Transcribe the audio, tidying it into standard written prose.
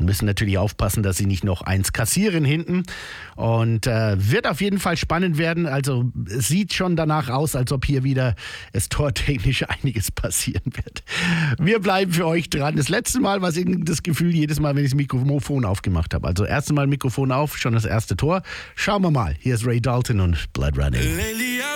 müssen natürlich aufpassen, dass sie nicht noch eins kassieren hinten. Und wird auf jeden Fall spannend werden. Also es sieht schon danach aus, als ob hier wieder es tortechnisch einiges passieren wird. Wir bleiben für euch dran. Das letzte Mal war es irgendwie das Gefühl, jedes Mal, wenn ich das Mikrofon aufgemacht habe. Also erste Mal Mikrofon auf, schon das erste Tor. Schauen wir mal. Hier ist Ray Dalton und Blood Running.